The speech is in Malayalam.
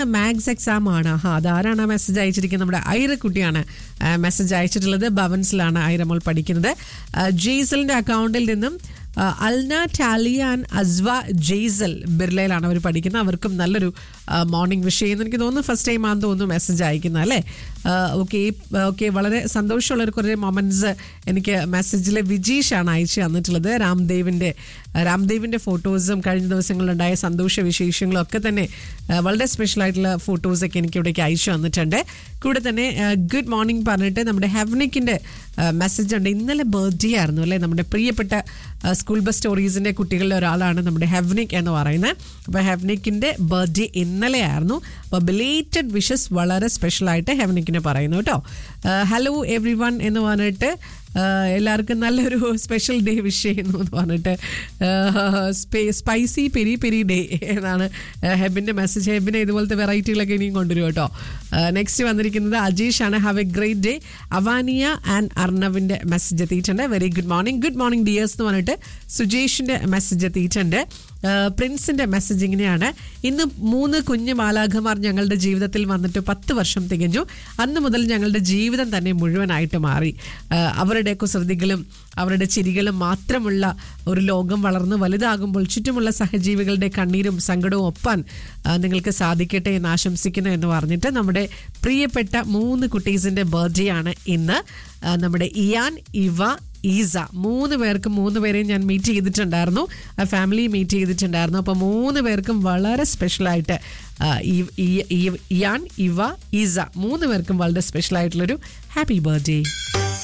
മാത്സ് എക്സാം ആണ്. അതാരാണ് മെസ്സേജ് അയച്ചിരിക്കുന്നത്? നമ്മുടെ ഐറ കുട്ടിയാണ് മെസ്സേജ് അയച്ചിട്ടുള്ളത്. ഭവൻസിലാണ് ഐറമോൾ പഠിക്കുന്നത്. ജെയ്സലിന്റെ അക്കൗണ്ടിൽ നിന്നും അൽന ടാലിയ ആൻഡ് അസ്വ ജെയ്സൽ ബിർലയിലാണ് അവർ പഠിക്കുന്നത്. അവർക്കും നല്ലൊരു മോർണിംഗ് വിഷ് ചെയ്യുന്നു. എനിക്ക് തോന്നുന്നു ഫസ്റ്റ് ടൈം ആണെന്ന് തോന്നുന്നു മെസ്സേജ് അയക്കുന്നത് അല്ലേ. ഓക്കെ വളരെ സന്തോഷമുള്ളൊരു കുറേ മൊമെന്റ്സ് എനിക്ക് മെസ്സേജിൽ വിജീഷാണ് അയച്ചു തന്നിട്ടുള്ളത്. രാംദേവിൻ്റെ ഫോട്ടോസും കഴിഞ്ഞ ദിവസങ്ങളിലുണ്ടായ സന്തോഷ വിശേഷങ്ങളും ഒക്കെ തന്നെ വളരെ സ്പെഷ്യൽ ആയിട്ടുള്ള ഫോട്ടോസൊക്കെ എനിക്ക് ഇവിടേക്ക് അയച്ചു തന്നിട്ടുണ്ട്. കൂടെ തന്നെ ഗുഡ് മോർണിംഗ് പറഞ്ഞിട്ട് നമ്മുടെ ഹെവനിക്കിൻ്റെ മെസ്സേജ് ഉണ്ട്. ഇന്നലെ ബർത്ത്ഡേ ആയിരുന്നു അല്ലേ. നമ്മുടെ പ്രിയപ്പെട്ട സ്കൂൾ ബസ് സ്റ്റോറീസിൻ്റെ കുട്ടികളിൽ ഒരാളാണ് നമ്മുടെ ഹെവനിക് എന്ന് പറയുന്നത്. അപ്പോൾ ഹെവനിക്കിൻ്റെ ബർത്ത്ഡേ ഇന്നലെ ആയിരുന്നു. അപ്പോൾ ബിലേറ്റഡ് വിഷസ് വളരെ സ്പെഷ്യലായിട്ട് ഹെവനിക്കിന് പറയുന്നു കേട്ടോ. ഹലോ എവ്രി വൺ എന്ന് പറഞ്ഞിട്ട് എല്ലാവർക്കും നല്ലൊരു സ്പെഷ്യൽ ഡേ വിഷ് ചെയ്യുന്നു എന്ന് പറഞ്ഞിട്ട് സ്പൈസി പെരി പെരി ഡേ എന്നാണ് ഹെബിൻ്റെ മെസ്സേജ്. ഹെബിനെ ഇതുപോലത്തെ വെറൈറ്റികളൊക്കെ ഇനിയും കൊണ്ടുവരും കേട്ടോ. നെക്സ്റ്റ് വന്നിരിക്കുന്നത് അജീഷ് ആണ്. Have A great day. Avaniya and അർണവിൻ്റെ message എത്തിയിട്ടുണ്ട്. വെരി ഗുഡ് മോർണിംഗ് ഡിയേഴ്സ് എന്ന് പറഞ്ഞിട്ട് സുജേഷിൻ്റെ മെസ്സേജ് എത്തിയിട്ടുണ്ട്. പ്രിൻസിൻ്റെ മെസ്സേജ് ഇങ്ങനെയാണ്. ഇന്ന് 3 കുഞ്ഞു മാലാഖമാർ ഞങ്ങളുടെ ജീവിതത്തിൽ വന്നിട്ട് 10 വർഷം തികഞ്ഞു. അന്ന് മുതൽ ഞങ്ങളുടെ ജീവിതം തന്നെ മുഴുവനായിട്ട് മാറി. അവരുടെ കുസൃതികളും അവരുടെ ചിരികളും മാത്രമുള്ള ഒരു ലോകം വളർന്ന് വലുതാകുമ്പോൾ ചുറ്റുമുള്ള സഹജീവികളുടെ കണ്ണീരും സങ്കടവും ഒപ്പാൻ നിങ്ങൾക്ക് സാധിക്കട്ടെ എന്ന് ആശംസിക്കുന്നു എന്ന് പറഞ്ഞിട്ട് നമ്മുടെ പ്രിയപ്പെട്ട 3 കുട്ടീസിൻ്റെ ബർത്ത്ഡേ ആണ് ഇന്ന്. നമ്മുടെ ഇയാൻ, ഇവ, ഈസ 3 പേർക്കും 3 പേരെയും ഞാൻ മീറ്റ് ചെയ്തിട്ടുണ്ടായിരുന്നു. ഫാമിലി മീറ്റ് ചെയ്തിട്ടുണ്ടായിരുന്നു. അപ്പോൾ 3 പേർക്കും വളരെ സ്പെഷ്യലായിട്ട് ഇയാൻ, ഇവ, ഈസ 3 പേർക്കും വളരെ സ്പെഷ്യലായിട്ടുള്ളൊരു ഹാപ്പി ബർത്ത്ഡേ.